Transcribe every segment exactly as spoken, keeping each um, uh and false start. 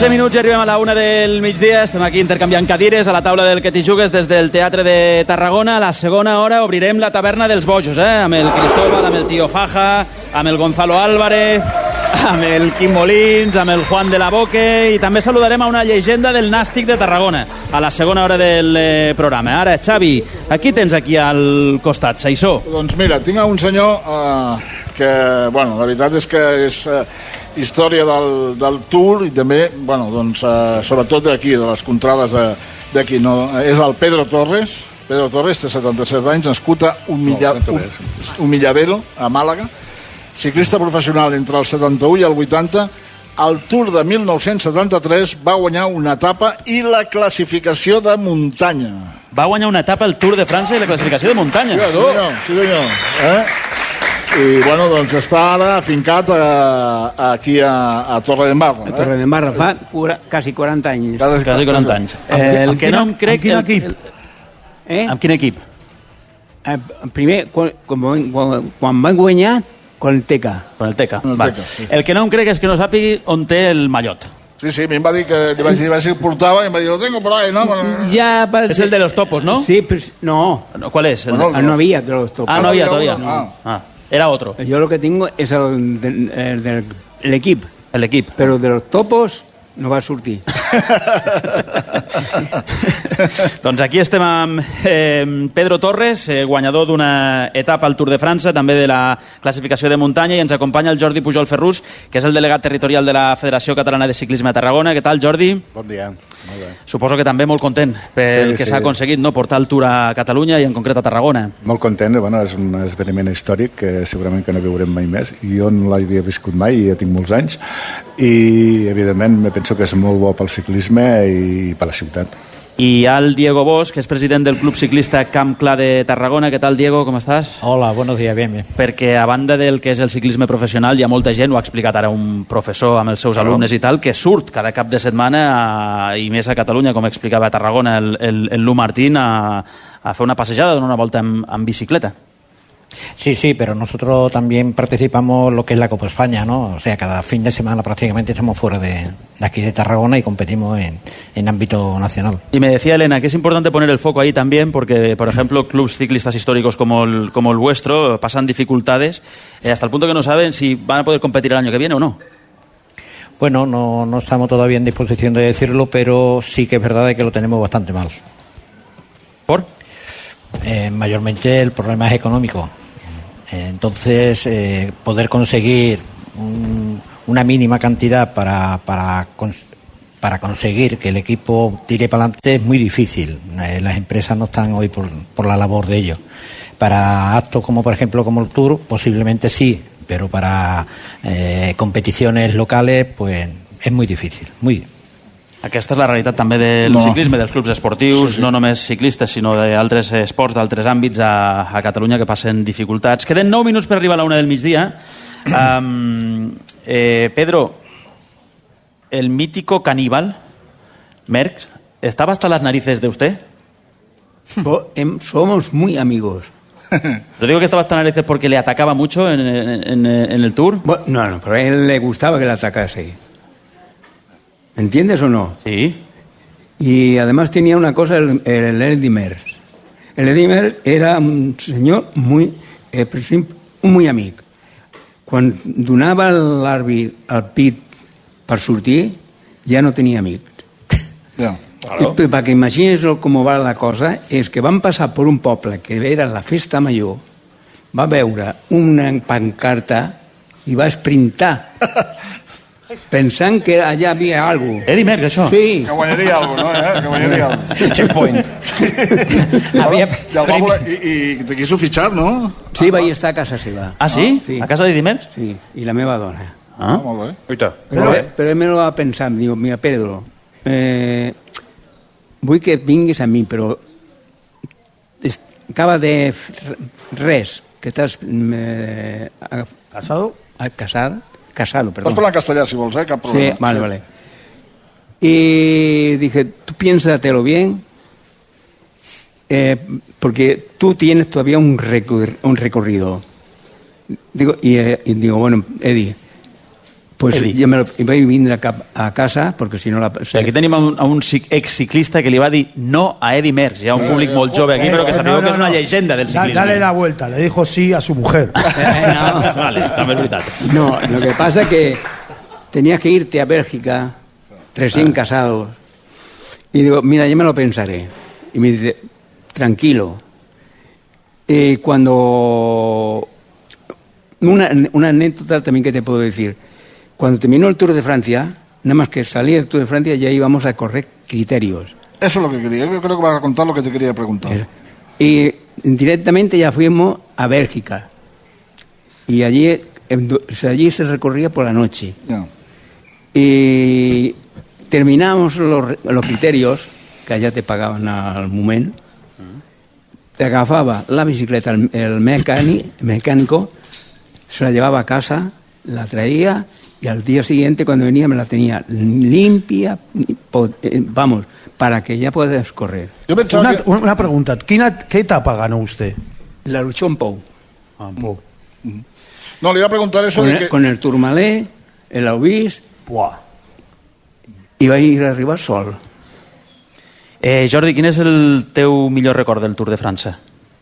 onze minuts i arribem a la una del migdia. Estem aquí intercanviant cadires a la taula del Que t'hi jugues des del Teatre de Tarragona. A la segona hora obrirem la taverna dels bojos, eh? Amb el Cristóbal, amb el Tío Faja, amb el Gonzalo Álvarez, amb el Quim Molins, amb el Juan de la Boque, i també saludarem a una llegenda del Nàstic de Tarragona a la segona hora del eh, programa. Ara, Xavi, aquí tens aquí al costat, Saissó. Doncs mira, tinc un senyor eh, que, bueno, la veritat és que és eh, història del, del Tour i també, bueno, doncs, eh, sobretot d'aquí, de les contrades d'aquí, no? És el Pedro Torres. Pedro Torres té setanta-set anys, nascut a Humilla, no, Humillavero, a Màlaga, ciclista professional entre el setanta-u i el vuitanta. Al Tour de mil nou-cents setanta-tres va guanyar una etapa i la classificació de muntanya. Va guanyar una etapa al Tour de França i la classificació de muntanya. Sí, senyor, sí, senyor. Eh? I, bueno, doncs està ara afincat a, a, aquí a, a Torredembarra. A Torredembarra, eh? Fa cura, quasi quaranta anys. Quasi, quasi quaranta anys. Eh, el que no em crec... Amb quin equip? Eh? Amb quin equip? Eh, primer, quan, quan, quan van guanyar, con el Teca. Con el Teca. El, Va. Teca sí. El que no em crec és que no sàpigui on té el mallot. Sí, sí, a mi em va dir que li vaig dir, vaig dir que portava i em va dir, lo tengo por ahí, ¿no? Ya, es el de los topos, ¿no? Sí, pero no. ¿Cuál es? El Bueno, de... no, no había de los topos. Ah, no había todavía. No. Ah. Ah, era otro. Yo lo que tengo es el del el, el, el equip. El equip. Pero de los topos no va sortir. Doncs aquí estem amb eh, Pedro Torres, eh, guanyador d'una etapa al Tour de França, també de la classificació de muntanya, i ens acompanya el Jordi Pujol Ferrús, que és el delegat territorial de la Federació Catalana de Ciclisme a Tarragona. Què tal, Jordi? Bon dia. Molt bé. Suposo que també molt content pel sí, que sí. s'ha aconseguit, no? Portar el Tour a Catalunya i en concret a Tarragona. Molt content, bueno, és un esdeveniment històric que segurament que no veurem mai més. Jo no l'havia viscut mai i ja tinc molts anys i evidentment me penso que és molt bo pel ciclisme i per la ciutat. I hi ha el Diego Bosch, que és president del Club Ciclista Camp Clar de Tarragona. Què tal, Diego? Com estàs? Hola, buenos días, bien, bien. Perquè a banda del que és el ciclisme professional, hi ha molta gent, ho ha explicat ara un professor amb els seus alumnes i tal, que surt cada cap de setmana a, i més a Catalunya, com explicava a Tarragona el, el, el Lu Martín, a, a fer una passejada, donar una volta en, en bicicleta. Sí, sí, pero nosotros también participamos en lo que es la Copa España, ¿no? O sea, cada fin de semana prácticamente estamos fuera de, de aquí de Tarragona y competimos en, en ámbito nacional. Y me decía Elena que es importante poner el foco ahí también porque, por ejemplo, clubes ciclistas históricos como el, como el vuestro pasan dificultades eh, hasta el punto que no saben si van a poder competir el año que viene o no. Bueno, no, no estamos todavía en disposición de decirlo, pero sí que es verdad que lo tenemos bastante mal. ¿Por? Eh, mayormente el problema es económico. Entonces, eh, poder conseguir un, una mínima cantidad para, para, para conseguir que el equipo tire para adelante es muy difícil. Eh, las empresas no están hoy por, por la labor de ello. Para actos como, por ejemplo, como el Tour, posiblemente sí, pero para eh, competiciones locales, pues es muy difícil, muy difícil. Aquesta és la realitat també del no. ciclisme, dels clubs esportius, sí, sí. No només ciclistes, sinó d'altres esports, d'altres àmbits a, a Catalunya que passen dificultats. Queden nou minuts per arribar a la una del migdia. Um, eh, Pedro, el mítico caníbal, Merckx, ¿estaba hasta las narices de usted? Somos muy amigos. Lo digo que estaba hasta las narices porque le atacaba mucho en, en, en el Tour. Bueno, no, no, pero a él le gustaba que le atacase. ¿Entiendes o no? Sí. Y además tenía una cosa, el, el Eddie Merckx. El Eddie Merckx era un señor muy, eh, muy amic. Quan donava l'àrbit al pit per sortir, ja no tenia amic. Ja, claro. I, perquè imagines com va la cosa, és que van passar per un poble que era la festa major, va veure una pancarta i va esprintar pensant que allà havia alguna cosa. Eddie Merckx, això? Sí. Que guanyaria alguna cosa, no? Eh? Que guanyaria alguna cosa. Checkpoint. Havia... I, el va, i, i te quiso fitxar, no? Sí, vaig estar a casa seva. Ah, sí? sí. A casa d'Eddie Merckx? Sí, i la meva dona. Ah, ah molt bé. Oita. Però, però ell me lo va pensar, em diu, mira, Pedro, eh, vull que vinguis a mi, però acaba de res, que estàs eh, a, ¿Casado? A casar, casado, perdón. Pots parlar en castellà, si vols, eh? Cap problema. Sí, vale, sí. vale. Y dije, tú piénsatelo bien, eh, porque tú tienes todavía un, recor un recorrido. Digo, y, eh, y digo, bueno, Eddie, Pues jo me lo, vaig vindre cap a casa, perquè si no... La... O sigui, aquí tenim a un, a un exciclista que li va dir no a Eddy Merckx. Hi ha un públic molt jove aquí, però que sapigueu no, no, que és una llegenda del ciclisme. Dale la vuelta, le dijo sí a su mujer. Eh, no, vale, també és veritat. No, lo que pasa es que tenías que irte a Bélgica, recién casados, y digo, mira, yo me lo pensaré. Y me dice, tranquilo. Eh, cuando... Una, una anécdota también que te puedo decir. Cuando terminó el Tour de Francia, nada más que salí del Tour de Francia, ya íbamos a correr criterios. Eso es lo que quería. Yo creo que vas a contar lo que te quería preguntar. Y directamente ya fuimos a Bélgica. Y allí, allí se recorría por la noche. Yeah. Y terminamos los, los criterios, que allá te pagaban al momento. Te agafaba la bicicleta el, el mecánico, mecánico, se la llevaba a casa, la traía y al día siguiente cuando venía me la tenía limpia, vamos, para que ya puedas correr. Una, que... una pregunta, ¿qué etapa ganó usted? La luchó en Pou. Ah, en Pou. No, le iba a preguntar eso con de el, que... Con el Tourmalet, el Aubis, Buah. Iba a ir a arribar sol. Eh, Jordi, quin és el teu millor record del Tour de França?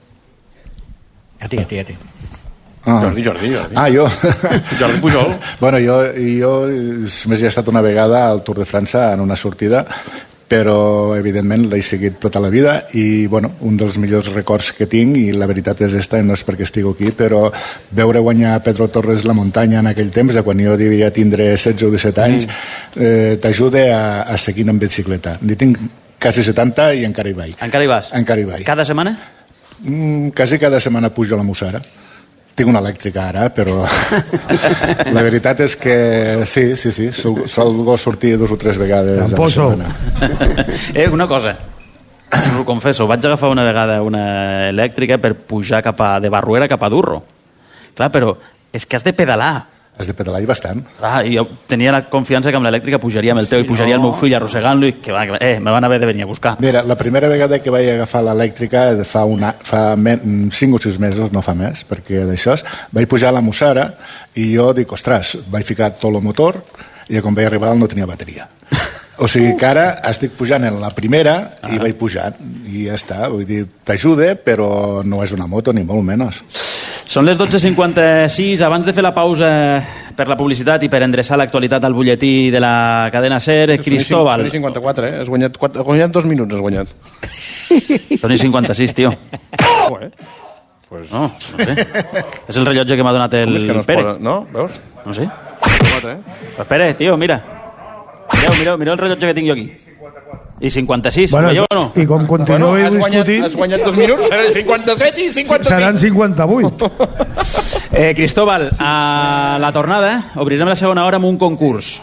A ti, a ti, a ti. Ah. Jordi, Jordi, Jordi. Ah, jo? Jordi Pujol. Bueno, jo, jo només he estat una vegada al Tour de França en una sortida, però evidentment l'he seguit tota la vida i bueno, un dels millors records que tinc, i la veritat és esta, no és perquè estigui aquí, però veure guanyar Pedro Torres la muntanya en aquell temps, quan jo devia tindre setze o disset anys, eh, t'ajuda a, a seguir en bicicleta. N'hi tinc quasi setanta i encara hi vaig. Encara hi vas? Encara hi vaig. Cada setmana? Mm, quasi cada setmana pujo a la Mussara. Tinc una elèctrica ara, però la veritat és que sí, sí, sí, salgo a sortir dos o tres vegades Tramposo. a la setmana. Eh, una cosa, us ho confesso, vaig agafar una vegada una elèctrica per pujar cap a, de Barruera cap a Durro. Clar, però és que has de pedalar. Has de pedalar i bastant. Clar, i jo tenia la confiança que amb l'elèctrica pujaria amb el teu i pujaria el meu fill arrossegant-lo i que va, que, eh, me van haver de venir a buscar. Mira, la primera vegada que vaig agafar l'elèctrica fa, una, fa cinc o sis mesos, no fa més, perquè d'això vaig pujar a la Mussara i jo dic, ostres, vaig ficar tot el motor i quan vaig arribar no tenia bateria. O sigui que ara estic pujant en la primera i vaig pujant i ja està, vull dir, t'ajuda, però no és una moto ni molt menys. Són les dotze cinquanta-sis. Abans de fer la pausa per la publicitat i per endreçar l'actualitat al butlletí de la cadena SER, Cristóbal. Toni cinquanta-quatre, eh? Has guanyat, quatre, has guanyat dos minuts, has guanyat. Toni cinquanta-sis, tio. Oh, eh? Pues... No, no sé. És el rellotge que m'ha donat el Com és que no es Pere. posa? No? Veus? No sé. cinquanta-quatre, eh? Però Pere, tio, mira. Mireu, mireu, mireu el rellotge que tinc jo aquí. I cinquanta-sis, bueno, veieu o no? I com continuï bueno, has guanyat, discutint... has guanyat dos minuts, seran cinquanta-set i cinquanta-cinc. Seran cinquanta-vuit. Eh, Cristóbal, a la tornada obrirem la segona hora amb un concurs.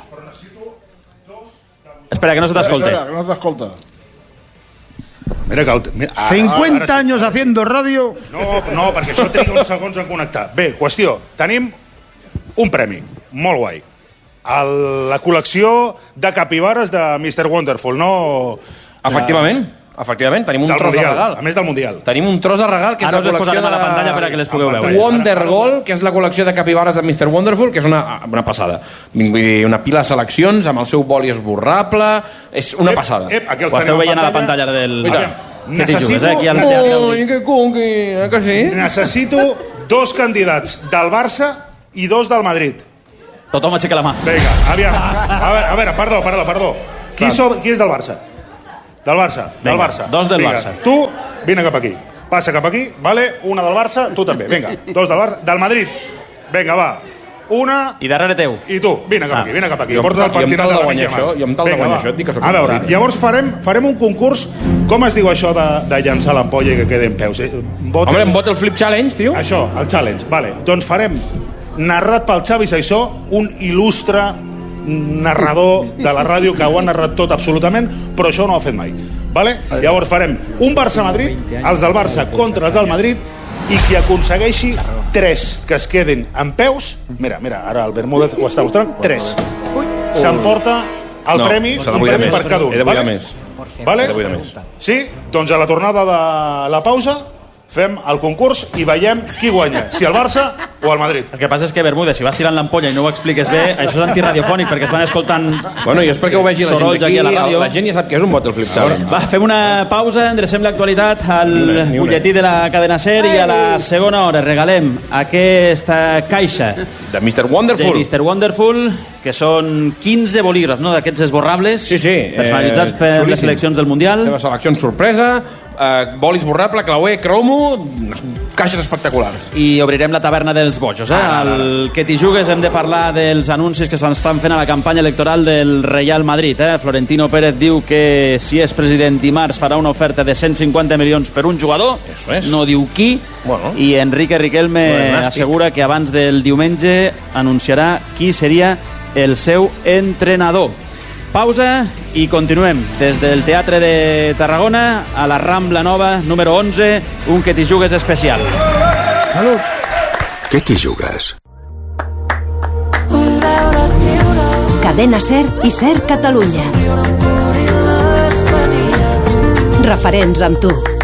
Espera, que no se t'escolte. Espera, que no t'escolta. Mira que... El, mira, ah, cincuenta ara sí. años haciendo radio... No, no, perquè això triga uns segons en connectar. Bé, qüestió, tenim un premi, molt guai. El, la col·lecció de capibares de mister Wonderful, no... Efectivament, efectivament, tenim un del tros mundial, de regal. A més del Mundial. Tenim un tros de regal, que és Ara la us les col·lecció posarem a la pantalla per a que les pugueu veure. Wonder Gold, que és la col·lecció de capibares de mister Wonderful, que és una, una passada. Vull dir, una pila de seleccions amb el seu boli esborrable, és una passada. Ep, aquí els Ho esteu tenim veient a la pantalla del... Mira, Que t'hi jugues, eh? Aquí al... Ui, que conqui, eh que sí? Necessito dos candidats del Barça i dos del Madrid. Tothom aixeca la mà. Vinga, aviam. A veure, a veure, perdó, perdó, perdó. Qui, so, qui és del Barça? Del Barça, del Vinga, Barça. dos del Vinga, Barça. Tu, vine cap aquí. Passa cap aquí, vale? Una del Barça, tu també. Vinga, dos del Barça. Del Madrid. Vinga, va. Una... I darrere teu. I tu, vine cap Ah. aquí, vine cap aquí. Jo- Porta el jo amb pentinat tal de de la guanyar mitja això, mà. jo amb tal de Vinga, guanyar va. això et dic que sóc A un veure, Madrid. llavors farem, farem un concurs. Com es diu això de, de llançar l'ampolla i que quedi en peus? Eh, Bottle- Home, em bota el flip challenge, tio. Això, el challenge. Vale. Doncs farem, narrat pel Xavi Saissó, un il·lustre narrador de la ràdio que ho ha narrat tot absolutament, però això no ho ha fet mai. Vale? Llavors farem un Barça-Madrid, els del Barça contra els del Madrid, i qui aconsegueixi tres que es queden en peus, mira, mira, ara el Bermúdez ho està mostrant, tres, s'emporta el No, premi, s'ha de un buidar premi més. per cada un. He de buidar vale? més. Vale? He de buidar més. Sí? Doncs a la tornada de la pausa fem el concurs i veiem qui guanya, si el Barça o el Madrid. El que passa és que, Bermúdez, si vas tirant l'ampolla i no ho expliques bé, això és antiradiofònic, perquè es van escoltant bueno, i és perquè ho vegi la gent sorolls aquí a la ràdio. La gent ja sap que és un bottle flip tower. Va, fem una pausa, endrecem l'actualitat al butlletí de la cadena SER i a la segona hora regalem aquesta caixa de mister Wonderful. De mister Wonderful, que són quinze bolígrafs, no?, d'aquests esborrables, sí, sí, personalitzats eh, per xulíssim. Les seleccions del Mundial. Les seleccions sorpresa, eh, boli esborrable, clauer, cromo, caixes espectaculars. I obrirem la taverna dels bojos, eh? Ah, ara, ara. El que t'hi jugues hem de parlar dels anuncis que s'estan fent a la campanya electoral del Real Madrid, eh? Florentino Pérez diu que si és president dimarts farà una oferta de cent cinquanta milions per un jugador, Eso es. no diu qui, bueno. I Enrique Riquelme assegura que abans del diumenge anunciarà qui seria el seu entrenador. Pausa i continuem des del Teatre de Tarragona a la Rambla Nova, número onze, un que t'hi jugues especial. Salut. Què t'hi jugues? Cadena SER i SER Catalunya. Referents amb tu.